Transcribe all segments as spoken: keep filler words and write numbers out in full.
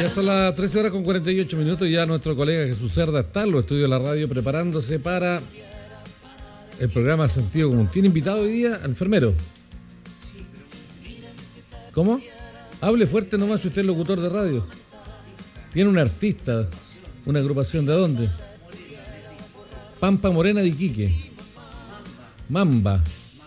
Ya son las trece horas con cuarenta y ocho minutos y ya nuestro colega Jesús Cerda está en los estudios de la radio preparándose para el programa Sentido Común. ¿Tiene invitado hoy día al enfermero? ¿Cómo? Hable fuerte nomás si usted es locutor de radio. Tiene un artista, una agrupación, ¿de dónde? Pampa Morena de Iquique. Mamba.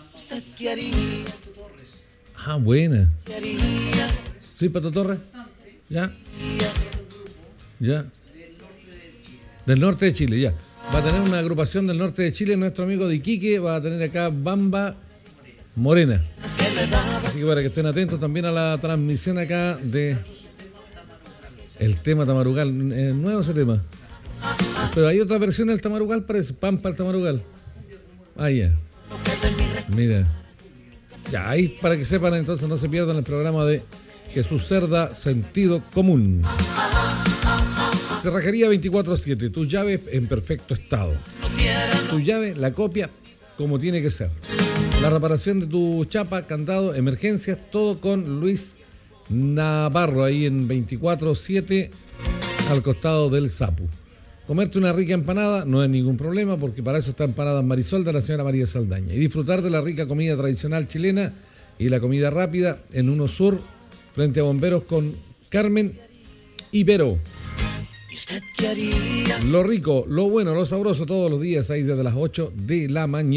Ah, buena. ¿Sí, Pato Torres? Ya. Ya. Del norte de Chile, ya. Va a tener una agrupación del norte de Chile, nuestro amigo de Iquique. Va a tener acá Bamba Morena. Así que para que estén atentos también a la transmisión acá de el tema Tamarugal. ¿Es nuevo ese tema? Pero hay otra versión del Tamarugal, parece. Pampa el Tamarugal. Ah, ya. Mira. Ya, ahí para que sepan, entonces no se pierdan el programa de Jesús Cerda, Sentido Común. Cerrajería veinticuatro siete, tus llaves en perfecto estado. Tu llave, la copia como tiene que ser. La reparación de tu chapa, candado, emergencias, todo con Luis Navarro, ahí en veinticuatro siete, al costado del Sapu. Comerte una rica empanada no es ningún problema, porque para eso está Empanadas Marisol de la señora María Saldaña. Y disfrutar de la rica comida tradicional chilena y la comida rápida en Uno Sur, frente a Bomberos, con Carmen Ibero. Lo rico, lo bueno, lo sabroso, todos los días ahí desde las ocho de la mañana.